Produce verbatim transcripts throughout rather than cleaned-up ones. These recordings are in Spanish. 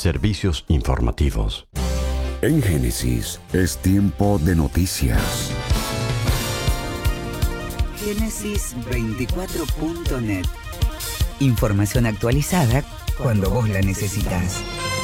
Servicios informativos. En Génesis es tiempo de noticias. Génesis veinticuatro punto net. Información actualizada cuando vos la necesitas.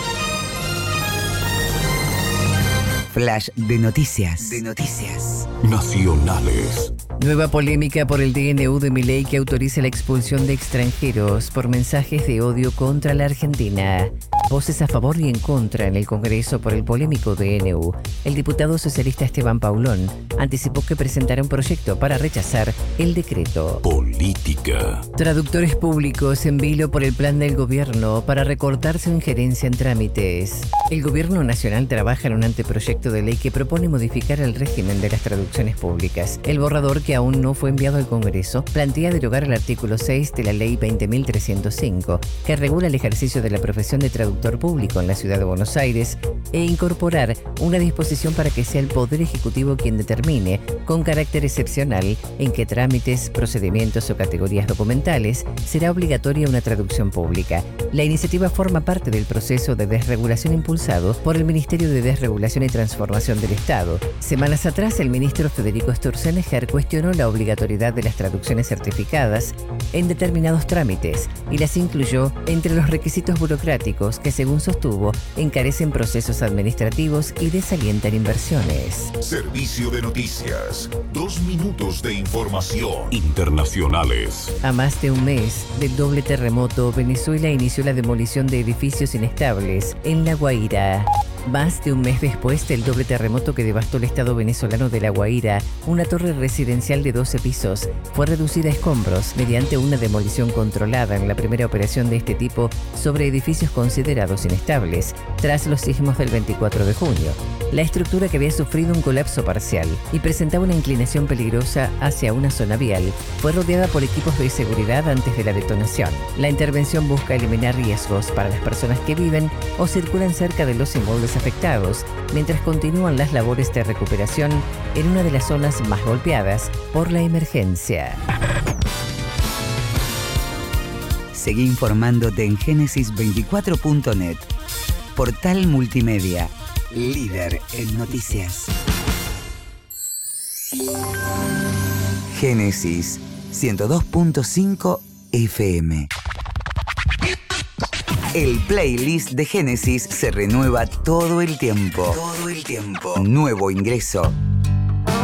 Flash de noticias. De noticias. Nacionales. Nueva polémica por el D N U de Milei que autoriza la expulsión de extranjeros por mensajes de odio contra la Argentina. Voces a favor y en contra en el Congreso por el polémico D N U. El diputado socialista Esteban Paulón anticipó que presentará un proyecto para rechazar el decreto. Política. Traductores públicos en vilo por el plan del gobierno para recortar su injerencia en trámites. El gobierno nacional trabaja en un anteproyecto de ley que propone modificar el régimen de las traducciones públicas. El borrador, que aún no fue enviado al Congreso, plantea derogar el artículo seis de la Ley veinte mil trescientos cinco, que regula el ejercicio de la profesión de traductor público en la ciudad de Buenos Aires, e incorporar una disposición para que sea el Poder Ejecutivo quien determine, con carácter excepcional, en qué trámites, procedimientos o categorías documentales será obligatoria una traducción pública. La iniciativa forma parte del proceso de desregulación impulsado por el Ministerio de Desregulación y Transformación del Estado. Semanas atrás, el ministro Federico Sturzenegger cuestionó la obligatoriedad de las traducciones certificadas en determinados trámites y las incluyó entre los requisitos burocráticos que, según sostuvo, encarecen procesos administrativos y desalientan inversiones. Servicio de noticias. Dos minutos de información. Internacionales. A más de un mes del doble terremoto, Venezuela inició la demolición de edificios inestables en La Guaira. Más de un mes después del doble terremoto que devastó el estado venezolano de La Guaira, una torre residencial de doce pisos fue reducida a escombros mediante una demolición controlada en la primera operación de este tipo sobre edificios considerados inestables, tras los sismos del veinticuatro de junio. La estructura, que había sufrido un colapso parcial y presentaba una inclinación peligrosa hacia una zona vial, fue rodeada por equipos de seguridad antes de la detonación. La intervención busca eliminar riesgos para las personas que viven o circulan cerca de los inmuebles afectados, mientras continúan las labores de recuperación en una de las zonas más golpeadas por la emergencia. Seguí informándote en Génesis veinticuatro punto net. Portal multimedia, líder en noticias. Génesis ciento dos punto cinco F M. El playlist de Génesis se renueva todo el tiempo. Todo el tiempo. Nuevo ingreso.